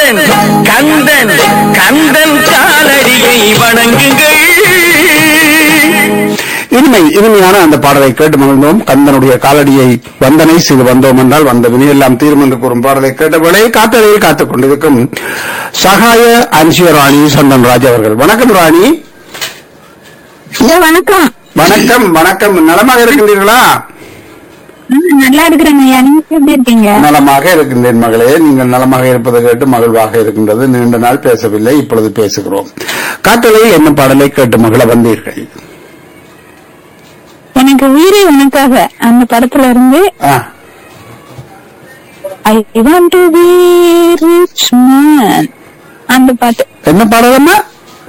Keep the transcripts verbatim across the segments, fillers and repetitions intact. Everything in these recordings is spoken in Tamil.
கந்தன் கந்தன் கந்தன் காலடியை வணங்குங்கள். இனிமை இனிமையான அந்த பாடலை கேட்டு மகிழ்ந்தோம். கந்தனுடைய காலடியை வந்தனை செய்து வந்தோம் என்றால் வந்த வினையெல்லாம் தீரும் என்று கூறும் பாடலை கேட்டபோலே காத்தலையில் காத்துக் கொண்டிருக்கும் சகாய அன்சிய ராணி சந்தன் ராஜ் அவர்கள். வணக்கம் ராணி. வணக்கம். வணக்கம் வணக்கம். நலமாக இருக்கின்றீர்களா? நல்லா இருக்கிறேங்க. நீங்க எப்படி இருக்கீங்க? நலமாக இருக்கின்றேன் மகளே. நீங்கள் நலமாக இருப்பதை கேட்டு மகிழ்வாக இருக்கின்றது. நீண்ட நாள் பேசவில்லை, இப்பொழுது பேசுகிறோம். காத்தலையில் என்ன பாடலை கேட்டு மகிழ வந்தீர்கள்? எனக்கு உயிரை உனக்காக அந்த படத்துல இருந்து I want to be rich man அந்த பாட்டு. என்ன பாடலம்மா?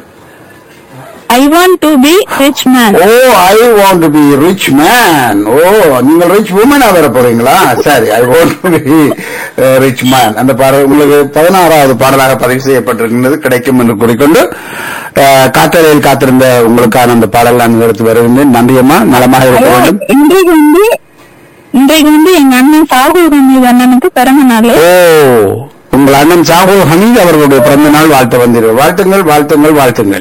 I want to be rich man. O, I want to be rich man. ஓ, நீங்கள் ரிச் உமனா வர போறீங்களா? சரி, I want to be rich man. அந்த பாடல் உங்களுக்கு பதினாறாவது பாடலாக பதிவு செய்யப்பட்டிருக்கின்றது. கிடைக்கும் என்று கூறிக்கொண்டு காத்தலையில் காத்திருந்த உங்களுக்கான அந்த பாடல் நான் எடுத்து வருகின்றேன். நன்றியம்மா. நலமாக இருக்க வேண்டும். இன்றைக்கு வந்து இன்றைக்கு வந்து எங்க அண்ணன் சாகுல் ஹமீத் அண்ணனுக்கு பிறந்த நாள். ஓ, உங்கள் அண்ணன் சாகுல் ஹமீத் அவர்களுடைய பிறந்த நாள் வாழ்த்து வந்தீர்கள். வாழ்த்துங்கள் வாழ்த்துங்கள் வாழ்த்துங்கள்.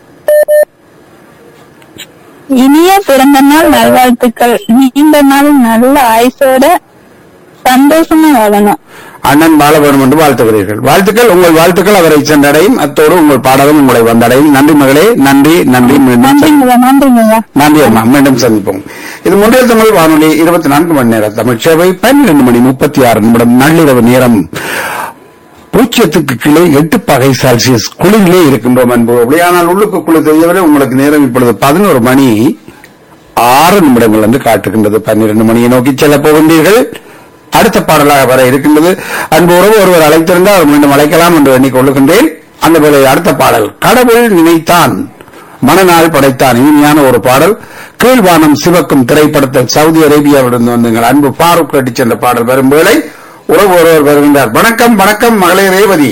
இனிய பிறந்த நாள் நல்வாழ்த்துக்கள். நீண்ட நாள் நல்ல ஆயுசோட சந்தோஷமா வாழணும். அண்ணன் வாழ வேண்டும் என்று வாழ்த்துகிறீர்கள். வாழ்த்துக்கள். உங்கள் வாழ்த்துக்கள் அவரை சென்றடையும். அத்தோடு உங்கள் பாடலும் உங்களை வந்தடையும். நன்றி மகளே. நன்றி நன்றி. நன்றிங்க நன்றிங்க. நன்றி அம்மா. மீண்டும் சந்திப்போம். இது முன்னில் தமிழ் வானொலி இருபத்தி நான்கு மணி நேர தமிழ் சேவை. பன்னிரண்டு மணி முப்பத்தி ஆறு நிமிடம் நள்ளிரவு நேரம். பூஜ்ஜியத்துக்கு கீழே எட்டு பகை செல்சியஸ் குளிரிலே இருக்கின்றோம் என்பது. ஆனால் உள்ளுக்கு குளிர் தெரியவில்லை. உங்களுக்கு நேரம் இப்பொழுது பதினோரு மணி ஆறு நிமிடங்கள் என்று காட்டுகின்றது. பன்னிரண்டு மணியை நோக்கி செல்ல போகின்றீர்கள். அடுத்த பாடலாக வர இருக்கின்றது. அன்பு உறவு ஒருவர் அழைத்திருந்தால் அவர் மீண்டும் அழைக்கலாம் என்று எண்ணிக்கொள்ளுகின்றேன். அந்த போல அடுத்த பாடல் கடவுள் நினைத்தான் மனநாள் படைத்தான். இனிமையான ஒரு பாடல். கீழ்வானம் சிவக்கும் திரைப்படத்தில் சவுதி அரேபியாவிலிருந்து வந்து எங்கள் அன்பு ஃபாரூக் கட்டிச் சென்ற பாடல் வரும் வேளை உறவு ஒருவர் வருகின்றார். வணக்கம் வணக்கம் மகளே ரேவதி.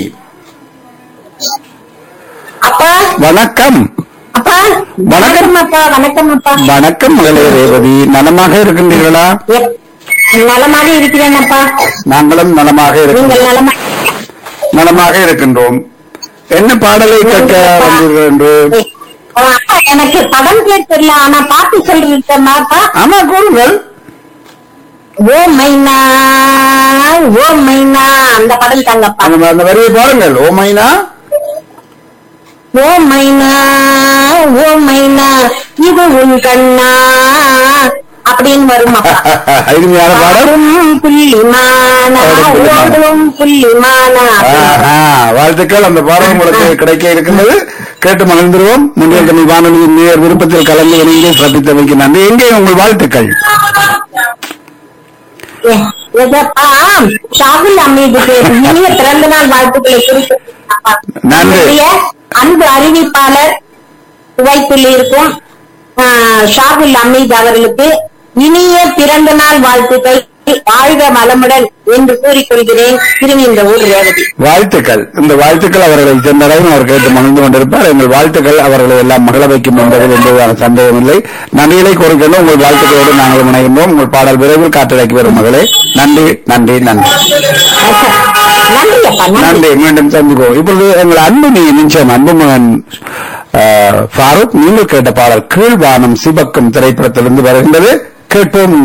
வணக்கம் வணக்கம் அப்பா. வணக்கம் அப்பா. வணக்கம் மகளே ரேவதி. நலமாக இருக்கின்றீர்களா? நலமாக இருக்கிறேன் அப்பா. நாங்களும் நலமாக இருக்கின்றோம். நலமாக இருக்கின்றோம். என்ன பாடலை கேட்க வந்தீர்கள் என்று? எனக்கு படம் பேர் தெரியல, ஆனா பாட்டு சொல்லிருக்கேன்ப்பா. ஆமா, கூறுங்கள். ஓ மைனா ஓ மைனா அந்த படம் தாங்கப்பா. அந்த வரியை பாருங்கள். ஓ மைனா ஓ மைனா ஓ மைனா இது உன் கண்ணா அப்படின்னு வரும். அருமையான பாடம். புள்ளிமானா ஓடும் புள்ளிமானா. வாழ்த்துக்கள். அந்த பாடம் உங்களுக்கு கிடைக்க இருக்கின்றது. கேட்டு மகிழ்ந்துருவோம். முன்னேற்ற தமிழ் வானொலியின் நேர் விருப்பத்தில் கலந்து இணைந்து சிறப்பித்தமைக்கு நன்றி. எங்கே உங்கள் வாழ்த்துக்கள்? ஷாகுல் அமீதுக்கு இனிய பிறந்த நாள் வாழ்த்துக்களை குறிப்பிட்ட அன்பு அறிவிப்பாளர் குவைத்தில் இருக்கும் ஷாகுல் அமீத் அவர்களுக்கு இனிய பிறந்த நாள் வாழ்த்துக்கள். வாழ்க வளமுடன் என்று கூறிக்கொள்கிறேன். திரும்பி ஊர் ரேவதி. வாழ்த்துக்கள். இந்த வாழ்த்துக்கள் அவர்களை சென்றடையும். அவர் கேட்டு மகிழ்ந்து கொண்டிருப்பார். எங்கள் வாழ்த்துக்கள் அவர்களை எல்லாம் மகிழ வைக்கும் என்பதில் எந்தவிதான சந்தேகம் இல்லை. நன்றிகளை கோருகின்றோம். உங்கள் வாழ்த்துக்களோடு நாங்கள் இணைகின்றோம். உங்கள் பாடல் விரைவில் காற்றடைக்கு வரும் மகளே. நன்றி நன்றி நன்றி நன்றி. மீண்டும் சந்திப்போம். இப்பொழுது எங்கள் அன்பு நீ நிச்சயம் அன்பு மகன் ஃபாரூக், நீங்கள் கேட்ட பாடல் கீழ்வானம் சிவக்கும் திரைப்படத்திலிருந்து வருகின்றது. கேட்போம்.